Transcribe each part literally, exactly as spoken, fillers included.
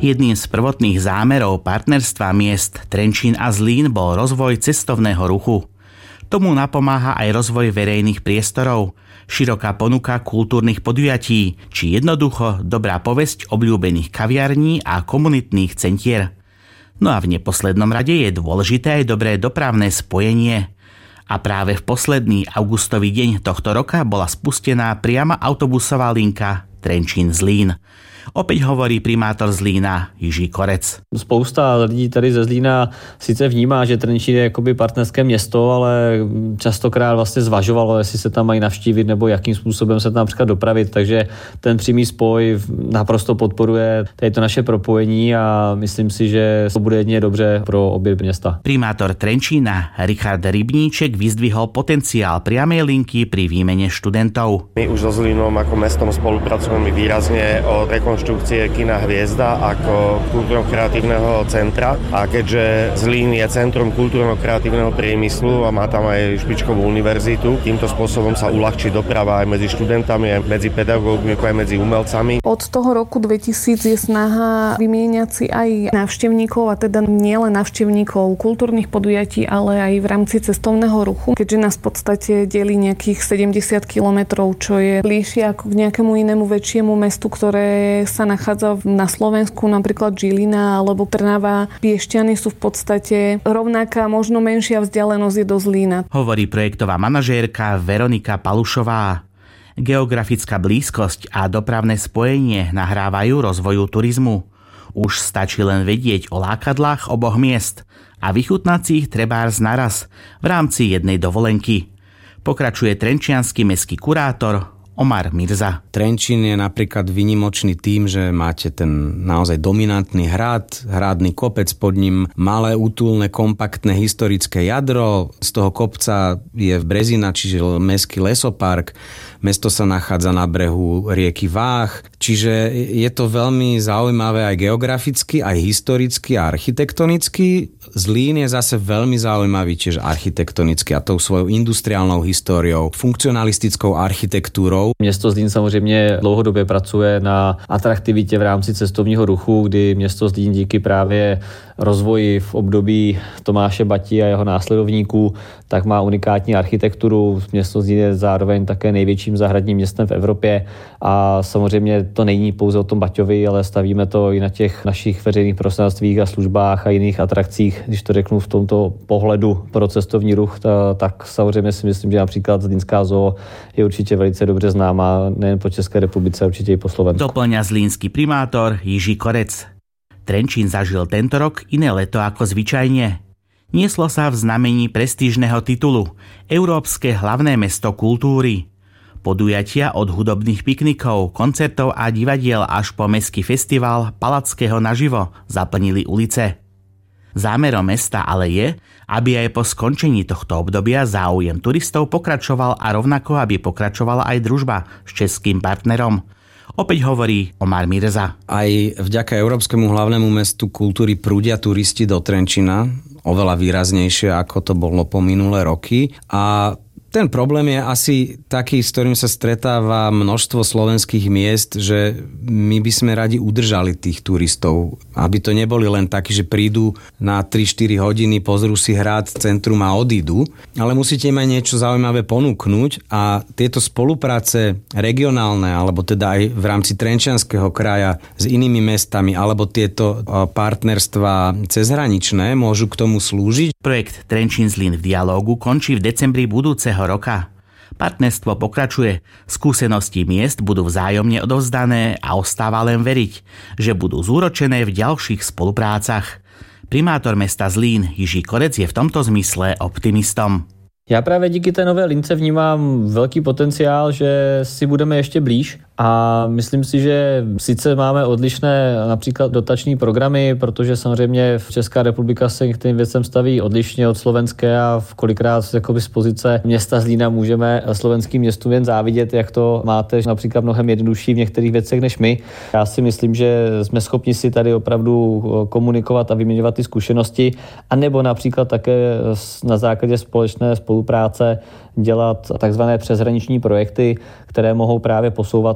Jedným z prvotných zámerov partnerstva miest Trenčín a Zlín bol rozvoj cestovného ruchu. Tomu napomáha aj rozvoj verejných priestorov, široká ponuka kultúrnych podujatí, či jednoducho dobrá povesť obľúbených kaviarní a komunitných centier. No a v neposlednom rade je dôležité aj dobré dopravné spojenie. A práve v posledný augustový deň tohto roka bola spustená priama autobusová linka Trenčín-Zlín. Opäť hovorí primátor Zlína Jiří Korec. Spousta lidí tady ze Zlína sice vnímá, že Trenčín je jakoby partnerské město, ale častokrát vlastně zvažovalo, jestli se tam mají navštívit nebo jakým způsobem se tam například dopravit, takže ten přímý spoj naprosto podporuje tady to naše propojení a myslím si, že to bude jedně dobře pro obě města. Primátor Trenčína Richard Rybníček vyzdvihol potenciál priamej linky pri výmene študentov. My už so Zlínom ako mestom spolupracujeme výrazne od rekonštrukcie kina Hviezda ako kultúrno-kreatívneho centra a keďže Zlín je centrum kultúrno-kreatívneho priemyslu a má tam aj špičkovú univerzitu, týmto spôsobom sa uľahčí doprava aj medzi študentami, aj medzi pedagógmi, aj medzi umelcami. Od toho roku dvetisíc je snaha vymieňať si aj návštevníkov, a teda nielen návštevníkov kultúrnych podujatí, ale aj v rámci cestovného ruchu, keďže nás v podstate delí nejakých sedemdesiat kilometrov, čo je bližšie ako k nejakému inému väčšiemu mestu, ktoré sa nachádza na Slovensku, napríklad Žilina alebo Trnava. Piešťany sú v podstate rovnaká, možno menšia vzdialenosť je do Zlína. Hovorí projektová manažérka Veronika Palušová. Geografická blízkosť a dopravné spojenie nahrávajú rozvoju turizmu. Už stačí len vedieť o lákadlách oboch miest a vychutnať si ich trebárs naraz v rámci jednej dovolenky. Pokračuje trenčiansky mestský kurátor Omar Mirza. Trenčín je napríklad výnimočný tým, že máte ten naozaj dominantný hrad, hrádny kopec, pod ním malé, útulné, kompaktné historické jadro. Z toho kopca je v Brezina, čiže mestský lesopark. Mesto sa nachádza na brehu rieky Váh, čiže je to veľmi zaujímavé aj geograficky, aj historicky a architektonicky. Zlín je zase veľmi zaujímavý tiež architektonicky a tou svojou industriálnou históriou, funkcionalistickou architektúrou. Město Zlín samozřejmě dlouhodobě pracuje na atraktivitě v rámci cestovního ruchu, kdy město Zlín díky právě rozvoji v období Tomáše Bati a jeho následovníků tak má unikátní architekturu. Město Zlín je zároveň také největším zahradním městem v Evropě a samozřejmě to není pouze o tom Baťovi, ale stavíme to i na těch našich veřejných prostranstvích a službách a jiných atrakcích. Když to řeknu v tomto pohledu pro cestovní ruch, tak samozřejmě si myslím, že například Zlínská zoo je určitě velice dobře známa nejen po České republice, určite i po Slovensku. Doplňa zlínsky primátor Jiří Korec. Trenčín zažil tento rok iné leto ako zvyčajne. Nieslo sa v znamení prestížneho titulu Európske hlavné mesto kultúry. Podujatia od hudobných piknikov, koncertov a divadiel až po mestský festival Palackého naživo zaplnili ulice. Zámerom mesta ale je, aby aj po skončení tohto obdobia záujem turistov pokračoval a rovnako aby pokračovala aj družba s českým partnerom. Opäť hovorí Omar Mirza. Aj vďaka Európskemu hlavnému mestu kultúry prúdia turisti do Trenčína oveľa výraznejšie, ako to bolo po minulé roky. A ten problém je asi taký, s ktorým sa stretáva množstvo slovenských miest, že my by sme radi udržali tých turistov, aby to neboli len takí, že prídu na tri štyri hodiny, pozrú si hrad, centrum a odídu, ale musíte im aj niečo zaujímavé ponúknuť a tieto spolupráce regionálne, alebo teda aj v rámci Trenčianskeho kraja s inými mestami, alebo tieto partnerstvá cezhraničné môžu k tomu slúžiť. Projekt Trenčín-Zlín v dialógu končí v decembri budúceho roka. Partnerstvo pokračuje, skúsenosti miest budú vzájomne odovzdané a ostáva len veriť, že budú zúročené v ďalších spoluprácach. Primátor mesta Zlín Jiří Korec je v tomto zmysle optimistom. Já právě díky té nové lince vnímám velký potenciál, že si budeme ještě blíž a myslím si, že sice máme odlišné například dotační programy, protože samozřejmě Česká republika se k těm věcem staví odlišně od slovenské a v kolikrát jakoby z pozice města Zlína můžeme slovenským městům jen závidět, jak to máte například mnohem jednodušší v některých věcech než my. Já si myslím, že jsme schopni si tady opravdu komunikovat a vyměňovat ty zkušenosti, anebo například také na základě společné spolupráce dělat takzvané přeshraniční projekty, které mohou právě posouvat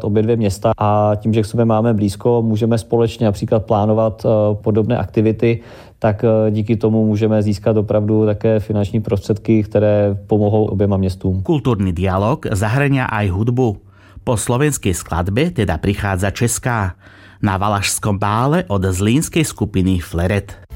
obě dvě města a tím, že k sobě máme blízko, můžeme společně například plánovat podobné aktivity, tak díky tomu můžeme získat opravdu také finanční prostředky, které pomohou oběma městům. Kultúrny dialog zahrania aj hudbu. Po slovenskej skladbe teda prichádza česká. Na Valašskom bále od zlínskej skupiny Fleret.